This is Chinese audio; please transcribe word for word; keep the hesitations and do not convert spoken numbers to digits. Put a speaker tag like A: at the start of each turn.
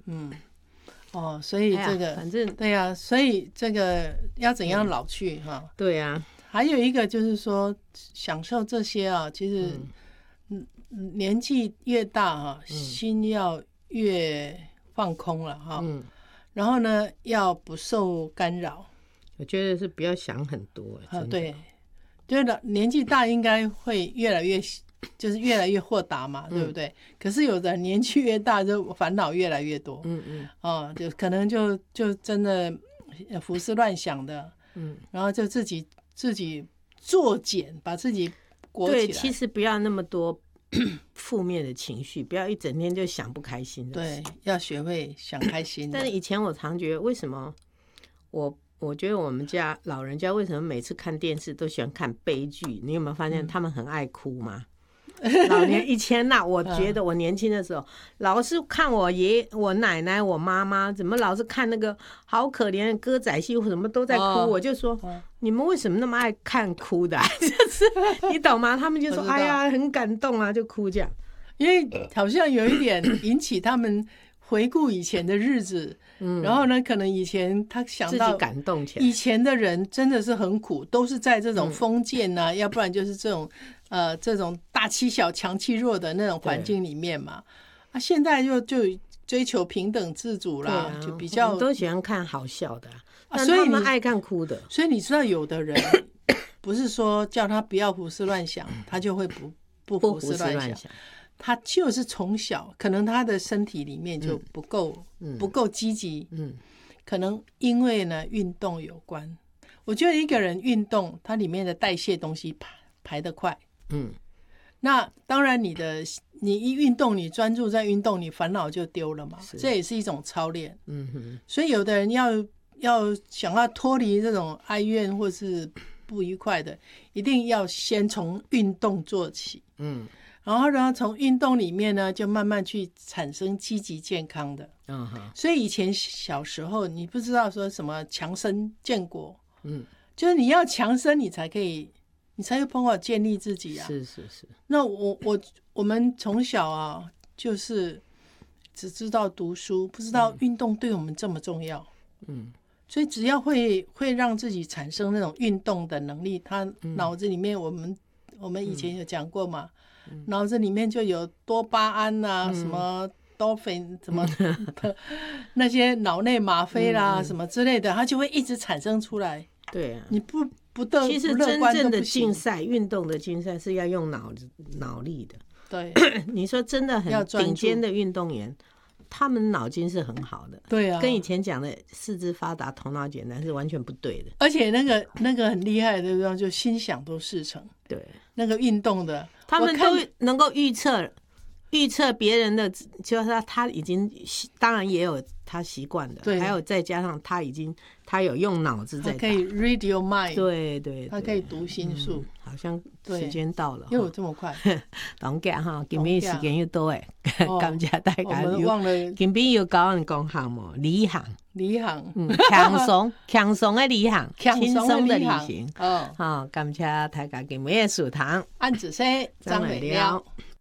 A: 嗯，哦，所以这个、
B: 哎、反正
A: 对呀、啊，所以这个要怎样老去哈、嗯？
B: 对呀、啊，
A: 还有一个就是说享受这些啊，其实嗯年纪越大哈、啊，
B: 嗯、
A: 心要越放空了哈。
B: 嗯，
A: 然后呢，要不受干扰。
B: 我觉得是不要想很多。啊，
A: 对，就是年纪大应该会越来越。就是越来越豁达嘛，嗯、对不对？可是有的年纪越大，就烦恼越来越多。嗯嗯，哦，就可能就就真的胡思乱想的，嗯，然后就自己自己作茧，把自己裹起来。
B: 对，其实不要那么多负面的情绪，不要一整天就想不开心的。
A: 对，要学会想开心的。
B: 但是以前我常觉得，为什么我我觉得我们家老人家为什么每次看电视都喜欢看悲剧？你有没有发现他们很爱哭吗？老年以前呐、啊，我觉得我年轻的时候，嗯、老是看我爷、我奶奶、我妈妈，怎么老是看那个好可怜的歌仔戏，什么都在哭，哦、我就说、哦、你们为什么那么爱看哭的、啊？就是你懂吗？他们就说哎呀很感动啊，就哭这样，
A: 因为好像有一点引起他们回顾以前的日子。嗯、然后呢，可能以前他想到
B: 自己感动起来，
A: 以前的人真的是很苦，都是在这种封建啊，嗯、要不然就是这种呃这种大欺小强欺弱的那种环境里面嘛。啊，现在就就追求平等自主啦，啊、就比较
B: 都喜欢看好笑的、啊，啊、所以他们爱看哭的。
A: 所以你知道，有的人不是说叫他不要胡思乱想，他就会不不胡思乱想。他就是从小可能他的身体里面就不够、嗯、不够积极，嗯，可能因为呢运动有关。我觉得一个人运动，它里面的代谢东西排排得快，嗯，那当然你的你一运动，你专注在运动，你烦恼就丢了嘛，这也是一种操练，嗯哼。所以有的人要要想要脱离这种哀怨或是不愉快的，一定要先从运动做起，嗯。然后呢，从运动里面呢，就慢慢去产生积极健康的。嗯哼。所以以前小时候，你不知道说什么强身健国，嗯，就是你要强身，你才可以，你才有办法建立自己啊。
B: 是是是。
A: 那我我我们从小啊，就是只知道读书，不知道运动对我们这么重要。嗯。所以只要会会让自己产生那种运动的能力，他脑子里面我们、嗯、我们以前有讲过嘛。脑子里面就有多巴胺啊、嗯、什么多酚什么那些脑内吗啡啦、嗯、什么之类的，它就会一直产生出来。
B: 对啊，
A: 你不不得
B: 其实真正的竞赛，运动的竞赛是要用脑脑力的。
A: 对，
B: 你说真的很顶尖的运动员，他们脑筋是很好的。
A: 对啊，
B: 跟以前讲的四肢发达头脑简单是完全不对的。
A: 而且那个那个很厉害的地方，就心想都事成。
B: 对，
A: 那个运动的，
B: 他们都能够预测预测别人的，就是他他已经当然也有他习惯的，还有再加上他已经他有用脑子在打，
A: 他可以 read your mind，
B: 对 对, 对，
A: 他可以读心术、嗯。
B: 好像时間到了，
A: 又有這麼快，
B: 同嘅哈，今日時間又多誒，感謝大家。
A: 我們忘了，
B: 今日要教人講項目，旅行，
A: 旅行，
B: 嗯，輕鬆輕鬆的旅行，輕鬆的旅行，
A: 哦，
B: 好，感謝大家今日嘅收聽，
A: 安子生張美了。